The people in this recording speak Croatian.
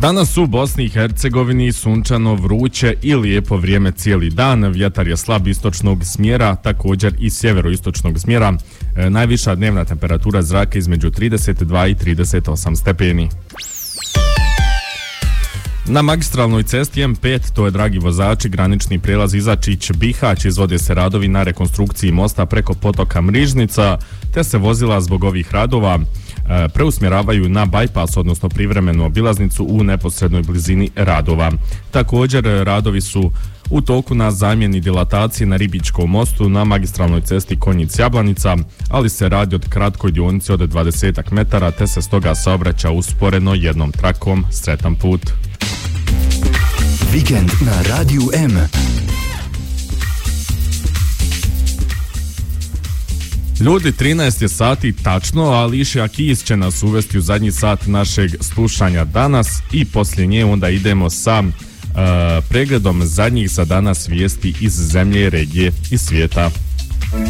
Danas u Bosni i Hercegovini sunčano, vruće i lijepo vrijeme cijeli dan. Vjetar je slab istočnog smjera, također i sjeveroistočnog smjera. Najviša dnevna temperatura zraka između 32 i 38 stepeni. Na magistralnoj cesti M5, to je, dragi vozači, granični prijelaz Izačić-Bihać, izvode se radovi na rekonstrukciji mosta preko potoka Mrižnica, te se vozila zbog ovih radova preusmjeravaju na bajpas, odnosno privremenu obilaznicu u neposrednoj blizini radova. Također, radovi su u toku na zamjeni dilatacije na Ribičkom mostu na magistralnoj cesti Konjic-Jablanica, ali se radi od kratkoj dionici od 20 metara, te se stoga saobraća usporeno jednom trakom. Sretan put. Vikend na Radiju M. Ljudi, 13 je sati tačno, a Alicia Keys će nas uvesti u zadnji sat našeg slušanja danas i poslije nje onda idemo sa pregledom zadnjih za danas vijesti iz zemlje, regije i svijeta.